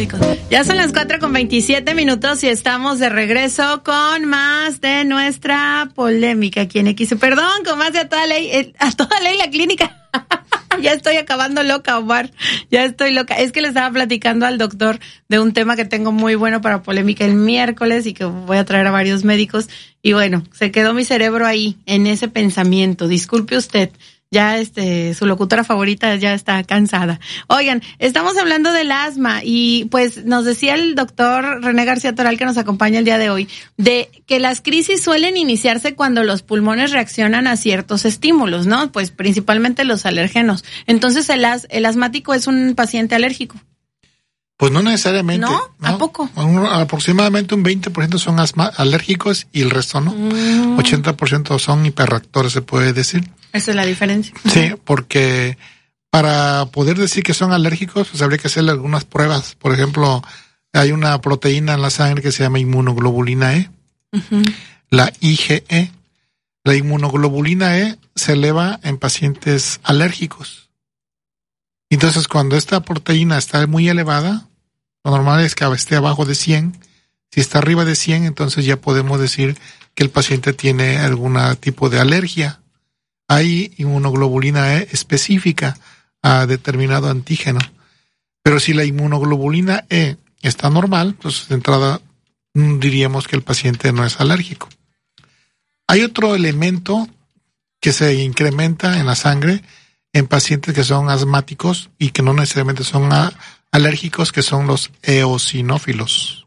médicos. Ya son las 4:27 y estamos de regreso con más de nuestra polémica aquí en X. Perdón, con más de a toda ley la clínica. Ya estoy acabando loca, Omar. Ya estoy loca. Es que le estaba platicando al doctor de un tema que tengo muy bueno para polémica el miércoles y que voy a traer a varios médicos. Y bueno, se quedó mi cerebro ahí, en ese pensamiento. Disculpe usted. Ya su locutora favorita ya está cansada. Oigan, estamos hablando del asma y pues nos decía el doctor René García Toral, que nos acompaña el día de hoy, de que las crisis suelen iniciarse cuando los pulmones reaccionan a ciertos estímulos, ¿no? Pues principalmente los alérgenos. Entonces el asmático es un paciente alérgico. Pues no necesariamente. ¿No? ¿A poco? Aproximadamente un 20% son alérgicos y el resto no. 80% son hiperreactores, se puede decir. Esa es la diferencia. Sí, porque para poder decir que son alérgicos, pues habría que hacerle algunas pruebas. Por ejemplo, hay una proteína en la sangre que se llama inmunoglobulina E, la IgE. La inmunoglobulina E se eleva en pacientes alérgicos. Entonces, cuando esta proteína está muy elevada, lo normal es que esté abajo de 100. Si está arriba de 100, entonces ya podemos decir que el paciente tiene algún tipo de alergia. Hay inmunoglobulina E específica a determinado antígeno. Pero si la inmunoglobulina E está normal, pues de entrada diríamos que el paciente no es alérgico. Hay otro elemento que se incrementa en la sangre en pacientes que son asmáticos y que no necesariamente son alérgicos, que son los eosinófilos.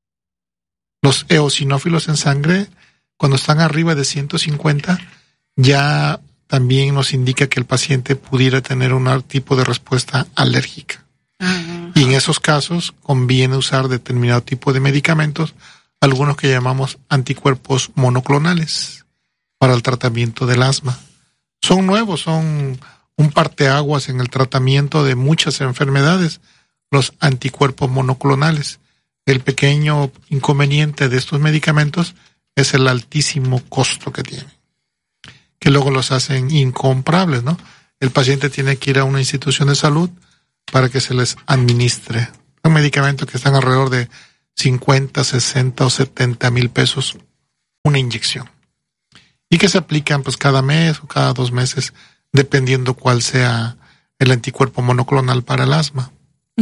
Los eosinófilos en sangre, cuando están arriba de 150, ya también nos indica que el paciente pudiera tener un tipo de respuesta alérgica. Y en esos casos conviene usar determinado tipo de medicamentos, algunos que llamamos anticuerpos monoclonales, para el tratamiento del asma. Son nuevos, son un parteaguas en el tratamiento de muchas enfermedades, los anticuerpos monoclonales. El pequeño inconveniente de estos medicamentos es el altísimo costo que tienen, que luego los hacen incomprables, ¿no? El paciente tiene que ir a una institución de salud para que se les administre. Son medicamentos que están alrededor de 50, 60 o 70 mil pesos una inyección. Y que se aplican pues cada mes o cada 2 meses, dependiendo cuál sea el anticuerpo monoclonal para el asma.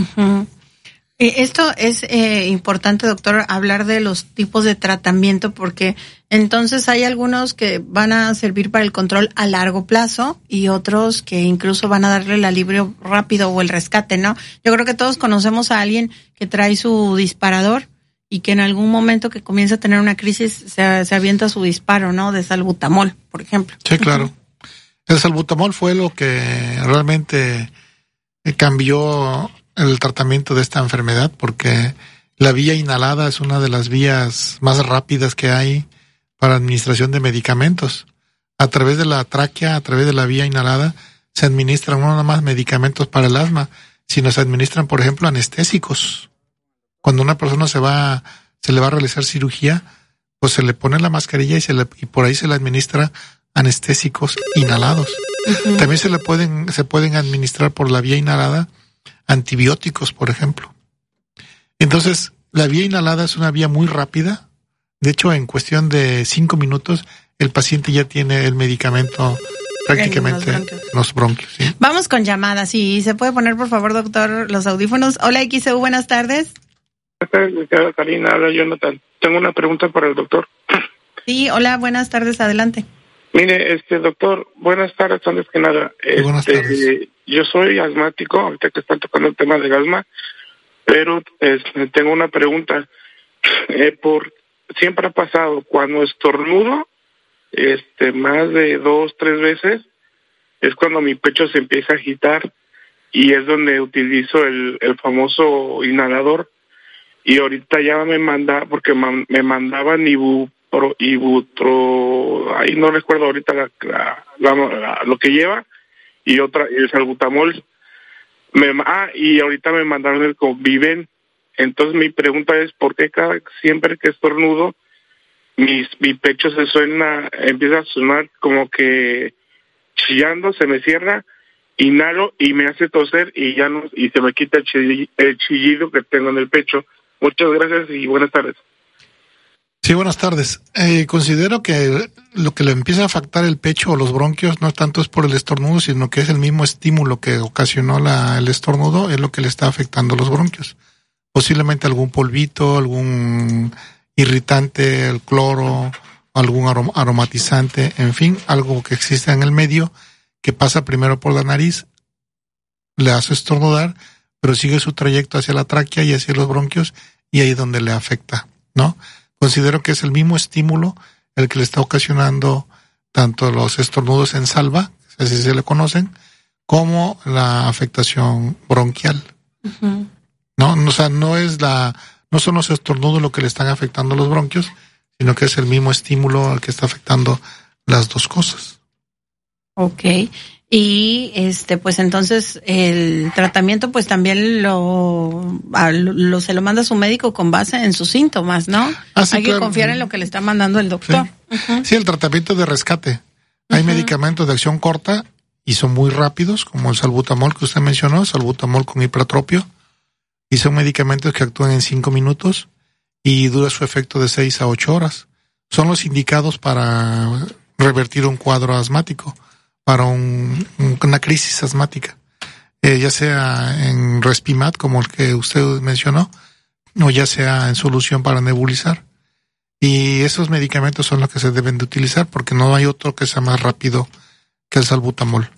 Esto es importante, doctor, hablar de los tipos de tratamiento, porque entonces hay algunos que van a servir para el control a largo plazo y otros que incluso van a darle el alivio rápido o el rescate, ¿no? Yo creo que todos conocemos a alguien que trae su disparador y que en algún momento que comienza a tener una crisis se avienta su disparo, ¿no? De salbutamol, por ejemplo. Sí, claro. El salbutamol fue lo que realmente cambió el tratamiento de esta enfermedad, porque la vía inhalada es una de las vías más rápidas que hay para administración de medicamentos. A través de la tráquea, a través de la vía inhalada, se administran no nada más medicamentos para el asma, sino se administran, por ejemplo, anestésicos. Cuando una persona se le va a realizar cirugía, pues se le pone la mascarilla y por ahí se le administra anestésicos inhalados. También se pueden administrar por la vía inhalada antibióticos, por ejemplo. Entonces, la vía inhalada es una vía muy rápida. De hecho, en cuestión de 5 minutos, el paciente ya tiene el medicamento prácticamente en los bronquios. ¿Sí? Vamos con llamadas. Sí, ¿se puede poner, por favor, doctor, los audífonos? Hola, XEU, buenas tardes. Buenas tardes, licenciada Karina. Habla Jonathan. Tengo una pregunta para el doctor. Sí, hola, buenas tardes, adelante. Mire, doctor, buenas tardes, antes que nada. Buenas tardes. Yo soy asmático, ahorita que están tocando el tema del asma, pero tengo una pregunta. Siempre ha pasado, cuando estornudo, más de 2, 3 veces, es cuando mi pecho se empieza a agitar y es donde utilizo el famoso inhalador. Y ahorita ya me mandaban ibutro, ahí no recuerdo ahorita lo que lleva, y el salbutamol. Y ahorita me mandaron el Conviven. Entonces mi pregunta es, ¿por qué siempre que estornudo, mi pecho empieza a sonar como que chillando, se me cierra, inhalo y me hace toser y ya no, y se me quita el chillido que tengo en el pecho. Muchas gracias y buenas tardes. Sí, buenas tardes. Considero que lo que le empieza a afectar el pecho o los bronquios no tanto es por el estornudo, sino que es el mismo estímulo que ocasionó el estornudo, es lo que le está afectando los bronquios. Posiblemente algún polvito, algún irritante, el cloro, algún aromatizante, en fin, algo que existe en el medio que pasa primero por la nariz, le hace estornudar, pero sigue su trayecto hacia la tráquea y hacia los bronquios y ahí es donde le afecta, ¿no? Considero que es el mismo estímulo el que le está ocasionando tanto los estornudos en salva, así se le conocen, como la afectación bronquial. Uh-huh. ¿No? O sea, no son los estornudos lo que le están afectando los bronquios, sino que es el mismo estímulo el que está afectando las dos cosas. Okay. Y pues entonces el tratamiento pues también se lo manda su médico con base en sus síntomas, ¿no? Sí, hay que confiar en lo que le está mandando el doctor. Sí, uh-huh. Sí, el tratamiento de rescate. Hay medicamentos de acción corta y son muy rápidos, como el salbutamol que usted mencionó, salbutamol con hipratropio, y son medicamentos que actúan en 5 minutos y dura su efecto de 6 a 8 horas. Son los indicados para revertir un cuadro asmático, para una crisis asmática, ya sea en Respimat, como el que usted mencionó, o ya sea en solución para nebulizar. Y esos medicamentos son los que se deben de utilizar porque no hay otro que sea más rápido que el salbutamol.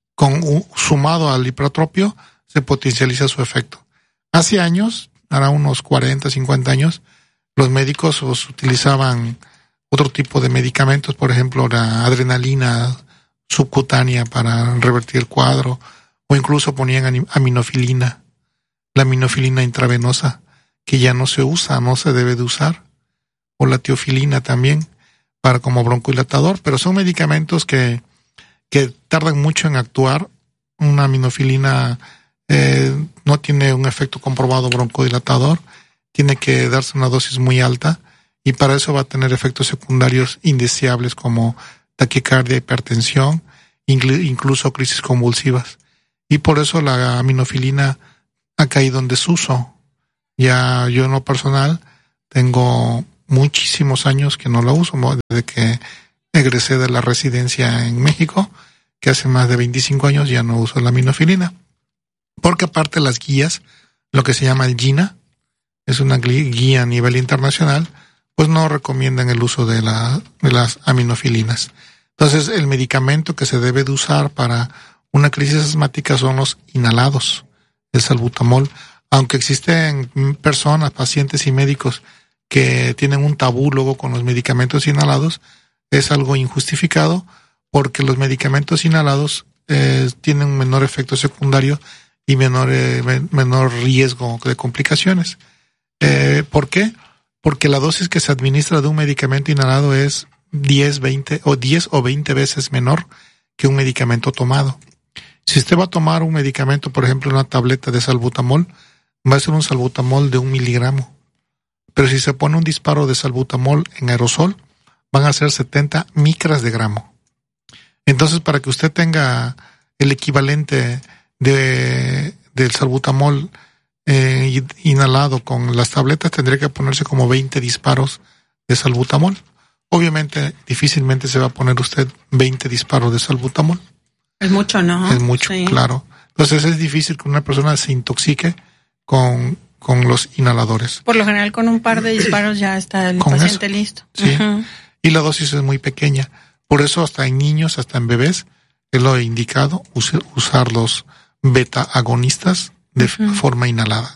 Sumado al hipratropio, se potencializa su efecto. Hace años, hará unos 40, 50 años, los médicos utilizaban otro tipo de medicamentos, por ejemplo, la adrenalina subcutánea para revertir el cuadro, o incluso ponían aminofilina, la aminofilina intravenosa, que ya no se usa, no se debe de usar, o la teofilina también, para como broncodilatador, pero son medicamentos que tardan mucho en actuar. Una aminofilina no tiene un efecto comprobado broncodilatador, tiene que darse una dosis muy alta, y para eso va a tener efectos secundarios indeseables como taquicardia, hipertensión, incluso crisis convulsivas. Y por eso la aminofilina ha caído en desuso. Ya yo en lo personal tengo muchísimos años que no la uso, desde que egresé de la residencia en México, que hace más de 25 años ya no uso la aminofilina. Porque aparte las guías, lo que se llama el GINA, es una guía a nivel internacional, pues no recomiendan el uso de las aminofilinas. Entonces, el medicamento que se debe de usar para una crisis asmática son los inhalados, el salbutamol, aunque existen personas, pacientes y médicos que tienen un tabú luego con los medicamentos inhalados, es algo injustificado porque los medicamentos inhalados tienen un menor efecto secundario y menor riesgo de complicaciones. ¿Por qué? Porque la dosis que se administra de un medicamento inhalado es 10 o 20 veces menor que un medicamento tomado. Si usted va a tomar un medicamento, por ejemplo, una tableta de salbutamol, va a ser un salbutamol de 1 miligramo. Pero si se pone un disparo de salbutamol en aerosol, van a ser 70 micras de gramo. Entonces, para que usted tenga el equivalente del salbutamol inhalado con las tabletas, tendría que ponerse como 20 disparos de salbutamol. Obviamente, difícilmente se va a poner usted 20 disparos de salbutamol. Es mucho, ¿no? Es mucho, sí. Claro. Entonces es difícil que una persona se intoxique con los inhaladores. Por lo general, con un par de disparos ya está el paciente listo. Sí. Uh-huh. Y la dosis es muy pequeña. Por eso hasta en niños, hasta en bebés, es lo indicado usar los beta agonistas de forma inhalada.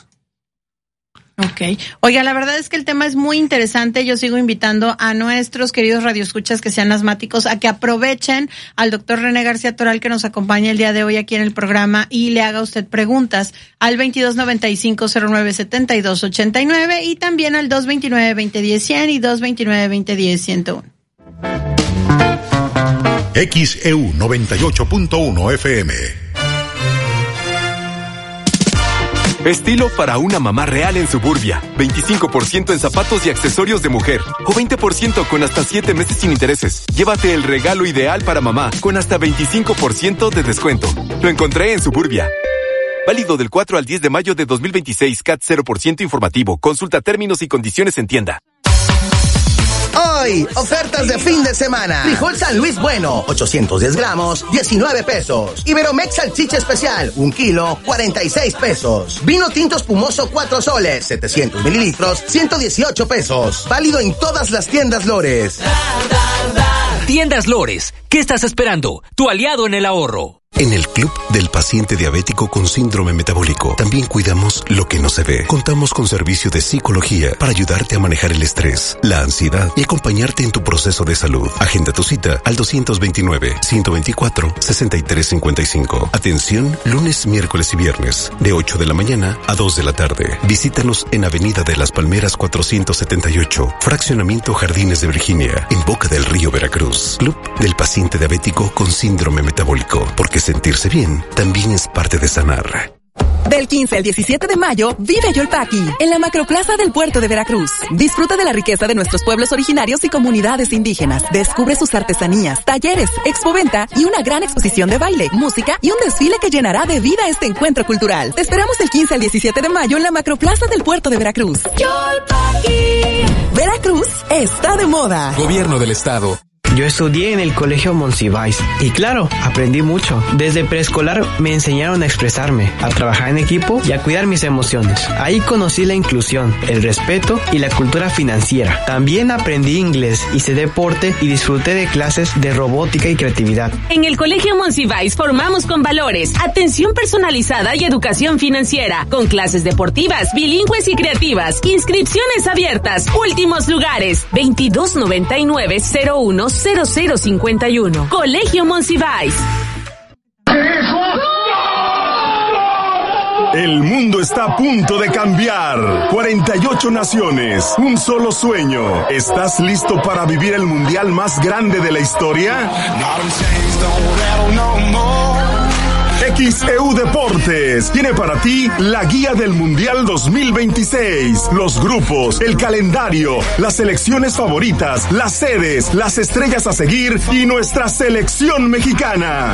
Okay. Oiga, la verdad es que el tema es muy interesante. Yo sigo invitando a nuestros queridos radioescuchas que sean asmáticos a que aprovechen al doctor René García Toral, que nos acompaña el día de hoy aquí en el programa, y le haga usted preguntas al 2295-0972-89 y también al 229-2010-100 y 229-2010-101. XEU 98.1 FM. Estilo para una mamá real en Suburbia. 25% en zapatos y accesorios de mujer. O 20% con hasta 7 meses sin intereses. Llévate el regalo ideal para mamá con hasta 25% de descuento. Lo encontré en Suburbia. Válido del 4 al 10 de mayo de 2026. CAT 0% informativo. Consulta términos y condiciones en tienda. Hoy, ofertas de fin de semana. Frijol San Luis Bueno, 810 gramos, 19 pesos. Iberomex salchicha especial, 1 kilo, 46 pesos. Vino tinto espumoso 4 soles, 700 mililitros, 118 pesos. Válido en todas las tiendas Lores. Tiendas Lores, ¿qué estás esperando? Tu aliado en el ahorro. En el Club del Paciente Diabético con Síndrome Metabólico también cuidamos lo que no se ve. Contamos con servicio de psicología para ayudarte a manejar el estrés, la ansiedad y acompañarte en tu proceso de salud. Agenda tu cita al 229-124-6355. Atención lunes, miércoles y viernes de 8 de la mañana a 2 de la tarde. Visítanos en Avenida de las Palmeras 478, Fraccionamiento Jardines de Virginia, en Boca del Río, Veracruz. Club del Paciente Diabético con Síndrome Metabólico, porque sentirse bien también es parte de sanar. Del 15 al 17 de mayo, vive Yolpaqui, en la Macroplaza del Puerto de Veracruz. Disfruta de la riqueza de nuestros pueblos originarios y comunidades indígenas. Descubre sus artesanías, talleres, expoventa y una gran exposición de baile, música y un desfile que llenará de vida este encuentro cultural. Te esperamos del 15 al 17 de mayo en la Macroplaza del Puerto de Veracruz. Yolpaqui. Veracruz está de moda. Gobierno del Estado. Yo estudié en el colegio Monsiváis y claro, aprendí mucho. Desde preescolar me enseñaron a expresarme, a trabajar en equipo y a cuidar mis emociones. Ahí conocí la inclusión, el respeto y la cultura financiera. También aprendí inglés, hice deporte y disfruté de clases de robótica y creatividad. En el colegio Monsiváis formamos con valores, atención personalizada y educación financiera, con clases deportivas, bilingües y creativas. Inscripciones abiertas. Últimos lugares: 2299-010051. Colegio Monsiváis. El mundo está a punto de cambiar. 48 naciones, un solo sueño. ¿Estás listo para vivir el mundial más grande de la historia? XEU Deportes tiene para ti la guía del Mundial 2026, los grupos, el calendario, las selecciones favoritas, las sedes, las estrellas a seguir y nuestra selección mexicana.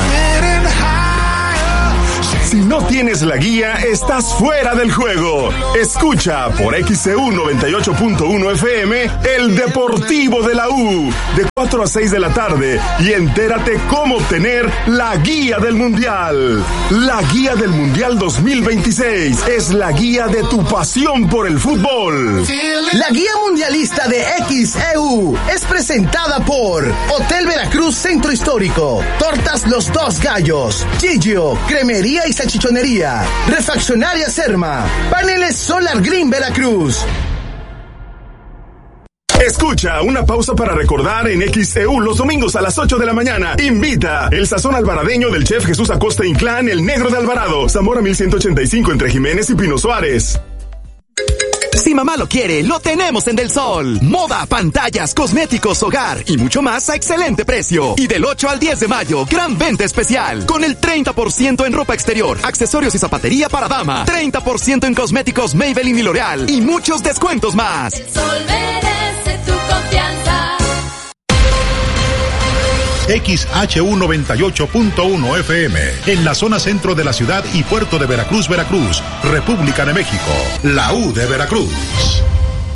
Si no tienes la guía, estás fuera del juego. Escucha por XEU 98.1 FM el Deportivo de la U de 4 a 6 de la tarde y entérate cómo obtener la guía del Mundial. La guía del Mundial 2026 es la guía de tu pasión por el fútbol. La guía mundialista de XEU es presentada por Hotel Veracruz Centro Histórico, Tortas Los Dos Gallos, Gigio, Cremería y Salchichonería, Refaccionaria Serma, Paneles Solar Green Veracruz. Escucha, una pausa para recordar en XEU los domingos a las 8 de la mañana. Invita el sazón alvaradeño del chef Jesús Acosta Inclán, el Negro de Alvarado, Zamora 1185 entre Jiménez y Pino Suárez. Si mamá lo quiere, lo tenemos en Del Sol. Moda, pantallas, cosméticos, hogar y mucho más a excelente precio. Y del 8 al 10 de mayo, gran venta especial. Con el 30% en ropa exterior, accesorios y zapatería para dama. 30% en cosméticos Maybelline y L'Oreal. Y muchos descuentos más. El Sol merece tu confianza. XHU 98.1 FM, en la zona centro de la ciudad y puerto de Veracruz, Veracruz, República de México, la U de Veracruz.